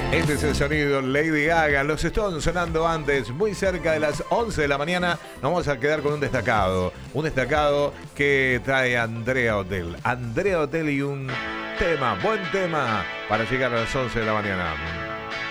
Este es el sonido Lady Gaga. Los Stones sonando antes, muy cerca de las 11 de la mañana. Nos vamos a quedar con un destacado. Un destacado que trae Andrea Hotel. Andrea Hotel y un tema, buen tema, para llegar a las 11 de la mañana.